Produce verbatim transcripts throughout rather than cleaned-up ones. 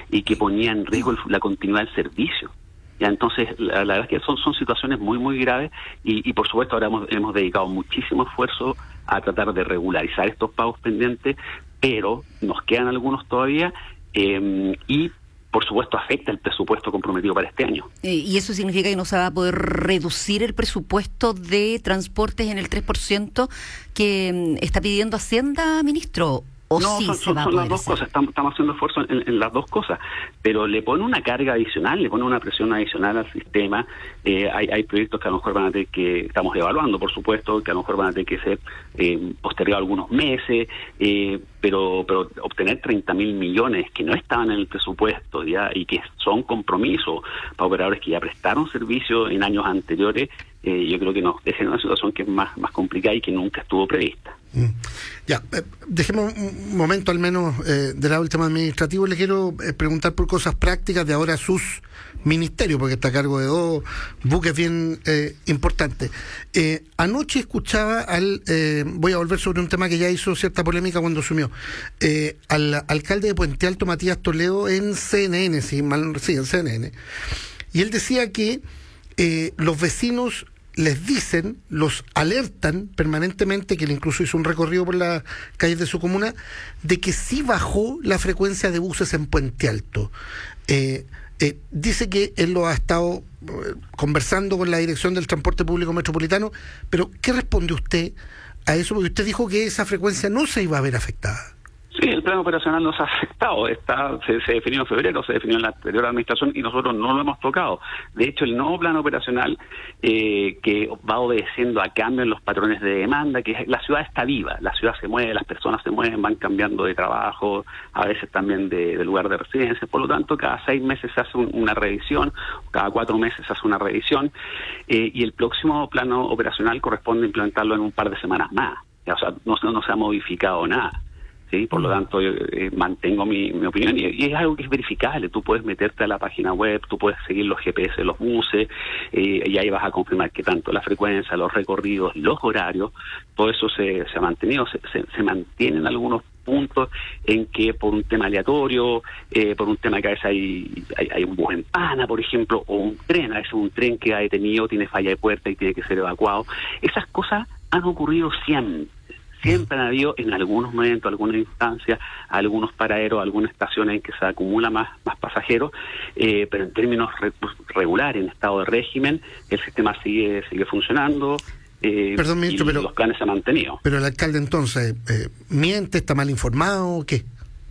y que ponía en riesgo el, la continuidad del servicio. Ya, entonces, la, la verdad es que son, son situaciones muy, muy graves y, y por supuesto ahora hemos, hemos dedicado muchísimo esfuerzo a tratar de regularizar estos pagos pendientes, pero nos quedan algunos todavía eh, y por supuesto afecta el presupuesto comprometido para este año. Eh, ¿Y eso significa que no se va a poder reducir el presupuesto de transportes en el tres por ciento que mm, está pidiendo Hacienda, ministro? ¿O no, sí son, se son, va a son poder las dos hacer? cosas, estamos, estamos haciendo esfuerzo en, en las dos cosas, pero le pone una carga adicional, le pone una presión adicional al sistema. Eh, hay, hay proyectos que a lo mejor van a tener que, estamos evaluando por supuesto, que a lo mejor van a tener que ser eh, postergados algunos meses, eh, pero pero obtener treinta mil millones que no estaban en el presupuesto ya y que son compromisos para operadores que ya prestaron servicio en años anteriores, eh, yo creo que nos deja en una situación que es más, más complicada y que nunca estuvo prevista. Mm. Ya, eh, dejemos un momento al menos eh, del lado del tema administrativo. Le quiero eh, preguntar por cosas prácticas de ahora sus ministerios, porque está a cargo de dos buques bien eh, importantes. Eh, anoche escuchaba al, eh, voy a volver sobre un tema que ya hizo cierta polémica cuando asumió, eh, al alcalde de Puente Alto, Matías Toledo, en C N N, sí, mal, sí, en C N N, y él decía que eh, los vecinos les dicen, los alertan permanentemente, que él incluso hizo un recorrido por las calles de su comuna, de que sí bajó la frecuencia de buses en Puente Alto. Eh, eh, dice que él lo ha estado eh, conversando con la Dirección del Transporte Público Metropolitano, pero ¿qué responde usted a eso? Porque usted dijo que esa frecuencia no se iba a ver afectada. Sí, el plan operacional nos ha afectado. Está, se, se definió en febrero, se definió en la anterior administración y nosotros no lo hemos tocado. De hecho, el nuevo plan operacional eh, que va obedeciendo a cambios en los patrones de demanda, que la ciudad está viva, la ciudad se mueve, las personas se mueven, van cambiando de trabajo, a veces también de, de lugar de residencia. Por lo tanto, cada seis meses se hace un, una revisión, cada cuatro meses se hace una revisión eh, y el próximo plan operacional corresponde implementarlo en un par de semanas más. O sea, no, no se ha modificado nada. Sí, por lo tanto, yo, eh, mantengo mi, mi opinión y, y es algo que es verificable. Tú puedes meterte a la página web, tú puedes seguir los G P S de los buses eh, y ahí vas a confirmar que tanto la frecuencia, los recorridos, los horarios, todo eso se, se ha mantenido, se, se, se mantienen algunos puntos en que por un tema aleatorio, eh, por un tema que a veces hay, hay, hay un bus en pana, por ejemplo, o un tren, a veces un tren que ha detenido, tiene falla de puerta y tiene que ser evacuado. Esas cosas han ocurrido siempre. Siempre han habido en algunos momentos, algunas instancias, algunos paraderos, algunas estaciones en que se acumula más, más pasajeros, eh, pero en términos re, regulares, en estado de régimen, el sistema sigue sigue funcionando. Eh, Perdón, ministro, y pero los planes se han mantenido. Pero el alcalde entonces, eh, ¿miente, está mal informado o qué?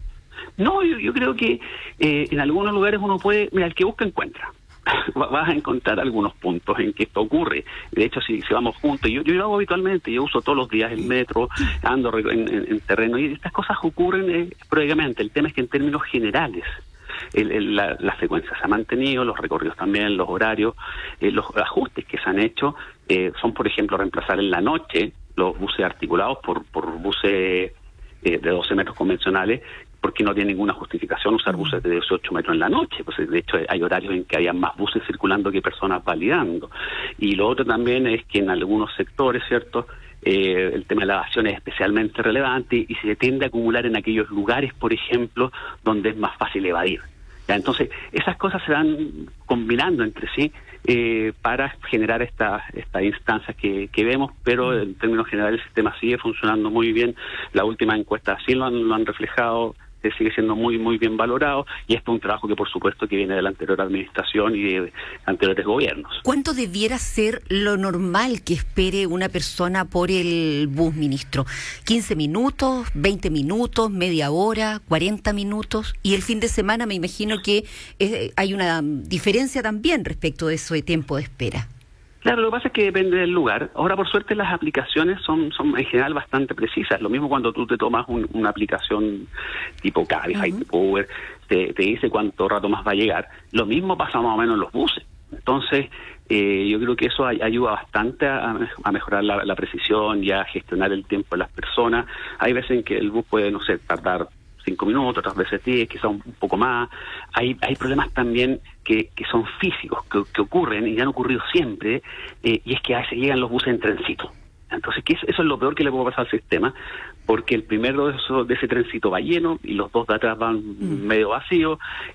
No, yo, yo creo que eh, en algunos lugares uno puede, mira, el que busca encuentra. Vas a encontrar algunos puntos en que esto ocurre. De hecho, si, si vamos juntos, yo, yo lo hago habitualmente, yo uso todos los días el metro, ando en, en, en terreno, y estas cosas ocurren eh, pródicamente. El tema es que en términos generales, el, el, la, la frecuencia se ha mantenido, los recorridos también, los horarios, eh, los ajustes que se han hecho eh, son, por ejemplo, reemplazar en la noche los buses articulados por, por buses eh, de doce metros convencionales, porque no tiene ninguna justificación usar buses de dieciocho metros en la noche. Pues de hecho hay horarios en que había más buses circulando que personas validando. Y lo otro también es que en algunos sectores, ¿cierto?, eh, el tema de la evasión es especialmente relevante y se tiende a acumular en aquellos lugares, por ejemplo, donde es más fácil evadir. ¿Ya? Entonces, esas cosas se van combinando entre sí eh, para generar estas esta instancias que, que vemos, pero en términos generales el sistema sigue funcionando muy bien. La última encuesta sí lo han, lo han reflejado, sigue siendo muy muy bien valorado y esto es un trabajo que por supuesto que viene de la anterior administración y de anteriores gobiernos. ¿Cuánto debiera ser lo normal que espere una persona por el bus, ministro? ¿quince minutos, veinte minutos, media hora, cuarenta minutos? Y el fin de semana me imagino que eh, hay una diferencia también respecto de ese tiempo de espera. Claro, lo que pasa es que depende del lugar. Ahora, por suerte, las aplicaciones son son en general bastante precisas. Lo mismo cuando tú te tomas un, una aplicación tipo Cabify, uh-huh. tipo Uber, te, te dice cuánto rato más va a llegar. Lo mismo pasa más o menos en los buses. Entonces, eh, yo creo que eso ay, ayuda bastante a, a mejorar la, la precisión y a gestionar el tiempo de las personas. Hay veces en que el bus puede, no sé, tardar cinco minutos, otras veces diez, quizás un, un poco más. Hay hay problemas también que, que son físicos, que, que ocurren y han ocurrido siempre, eh, y es que a veces llegan los buses en trencito. Entonces, que eso, eso es lo peor que le puede pasar al sistema, porque el primero de, eso, de ese trencito va lleno y los dos de atrás van mm. medio vacíos,